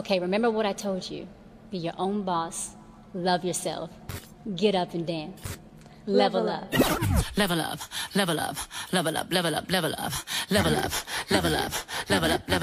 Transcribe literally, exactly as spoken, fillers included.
Okay, remember what I told you. Be your own boss. Love yourself. Get up and dance. Level up. Level up, level up, level up, level up, level up, level up, level up, level up, level up.